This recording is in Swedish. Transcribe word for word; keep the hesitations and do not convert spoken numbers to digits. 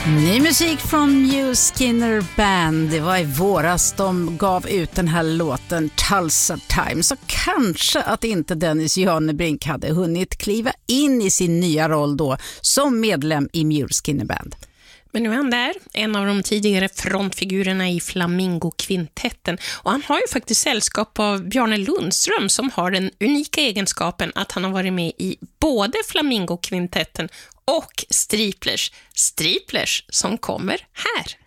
Ny musik från Muse Skinner Band. Det var i våras de gav ut den här låten Tulsa Time. Så kanske att inte Dennis Janebrink hade hunnit kliva in i sin nya roll då som medlem i Muse Skinner Band. Men nu är han där, en av de tidigare frontfigurerna i Flamingo-kvintetten. Och han har ju faktiskt sällskap av Bjarne Lundström som har den unika egenskapen att han har varit med i både Flamingo-kvintetten och Striplers. Striplers som kommer här.